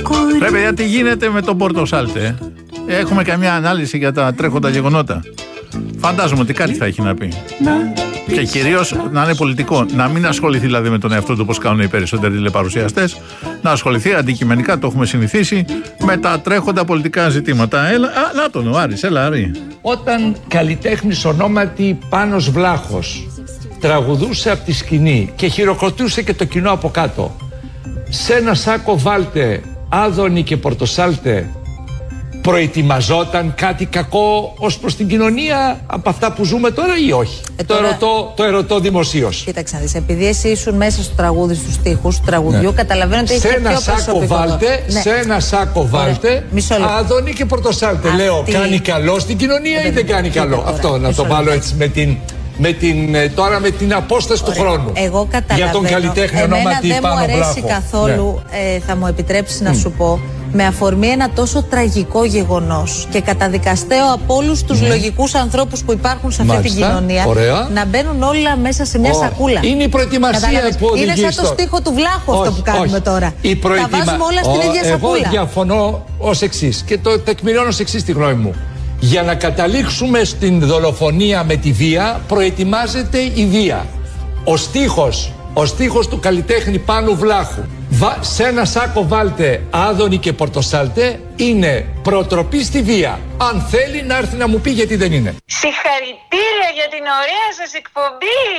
Ρε παιδιά, τι γίνεται με τον Πορτοσάλτε? Έχουμε καμιά ανάλυση για τα τρέχοντα γεγονότα? Φαντάζομαι ότι κάτι θα έχει να πει. Και κυρίως να είναι πολιτικό. Να μην ασχοληθεί δηλαδή με τον εαυτό του όπως κάνουν οι περισσότεροι τηλεπαρουσιαστές. Να ασχοληθεί αντικειμενικά, το έχουμε συνηθίσει, με τα τρέχοντα πολιτικά ζητήματα. Έλα, να τον ο Άρης, έλα Άρη. Όταν καλλιτέχνης ονόματι Πάνος Βλάχος τραγουδούσε από τη σκηνή και χειροκροτούσε και το κοινό από κάτω, σε ένα σάκο βάλτε Άδωνη και Πορτοσάλτε, προετοιμαζόταν κάτι κακό ως προς την κοινωνία από αυτά που ζούμε τώρα ή όχι? Το ερωτώ δημοσίως. Κοίταξε να δεις, επειδή εσύ ήσουν μέσα στο τραγούδι, στους στίχους του τραγουδιού, καταλαβαίνω ότι έχει πιο προσωπικό. Σε ένα σάκο βάλτε Άδωνη και Πορτοσάλτε. Λέω, κάνει καλό στην κοινωνία ή δεν κάνει καλό? Αυτό να το βάλω έτσι τώρα με την απόσταση του χρόνου. Εγώ καταλαβαίνω. Για τον καλλιτέχνη ονόματι Πάνο Βλάχο. Δεν μου αρέσει καθόλου, θα μου επιτρέψεις να σου πω, με αφορμή ένα τόσο τραγικό γεγονός και καταδικαστέο από όλους τους λογικούς ανθρώπους που υπάρχουν σε αυτή την κοινωνία, να μπαίνουν όλα μέσα σε μια σακούλα. Είναι η προετοιμασία που οδηγεί. Είναι σαν το στίχο του Βλάχου αυτό που κάνουμε τώρα. Τα βάζουμε όλα στην ίδια σακούλα. Εγώ διαφωνώ ως εξής και το τεκμηρώνω ως εξής τη γνώμη μου. Για να καταλήξουμε στην δολοφονία με τη βία, προετοιμάζεται η βία. Ο στίχος του καλλιτέχνη Πάνου Βλάχου, σε ένα σάκο βάλτε Άδωνη και Πορτοσάλτε, είναι προτροπή στη βία. Αν θέλει να έρθει να μου πει γιατί δεν είναι. Συγχαρητήρια για την ωραία σας εκπομπή.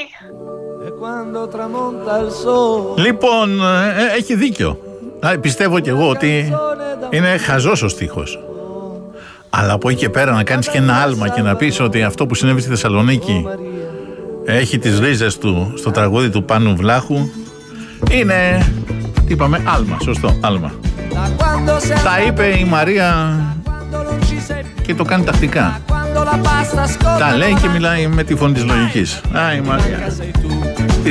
Λοιπόν, έχει δίκιο. Πιστεύω κι εγώ ότι είναι χαζός ο στίχος. Αλλά από εκεί και πέρα να κάνεις και ένα άλμα και να πεις ότι αυτό που συνέβη στη Θεσσαλονίκη έχει τις ρίζες του στο τραγούδι του Πάνου Βλάχου, είναι, τι είπαμε, άλμα, σωστό, άλμα. Τα είπε η Μαρία και το κάνει τακτικά. Τα λέει και μιλάει με τη φωνή της λογικής. Η Μαρία.